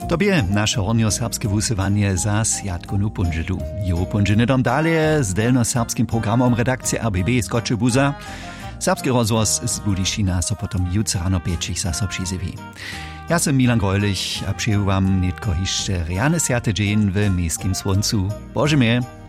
Tobie nasze hornio-serbskie wusywanie za sjatku punžedu. Jo punženedom dalje z delno-serbskim programom redakcije RBB z Kočebuza. Serbski rozvoz z Budyšina so potom jutro rano pečich za sobšizevi. Ja sam Milan Grojlich a přeju vám netko hišće rejane sjate džen v mjeskim svoncu. Bože mje!